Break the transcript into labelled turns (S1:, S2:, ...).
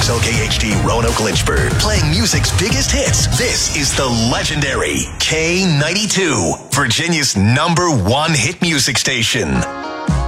S1: WSOKHD Roanoke Lynchburg, playing music's biggest hits. This is the legendary K92, Virginia's #1 hit music station.